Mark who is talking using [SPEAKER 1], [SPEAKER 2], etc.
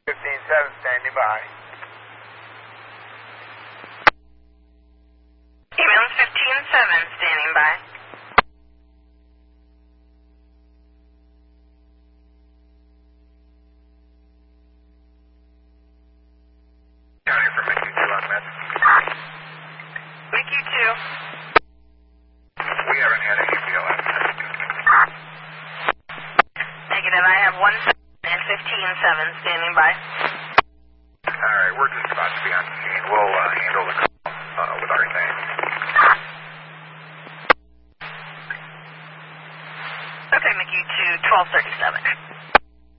[SPEAKER 1] 15-7 standing by.
[SPEAKER 2] Ambulance 15-7 standing by.
[SPEAKER 1] County for Mickey 2 on med.
[SPEAKER 2] Mickey 2.
[SPEAKER 1] We haven't had any BLS.
[SPEAKER 2] Negative, I have 1 and 15-7 standing by.
[SPEAKER 1] Alright, we're just about to be on scene. We'll handle the call with our thing.
[SPEAKER 2] Okay, Mickey 2, 1237.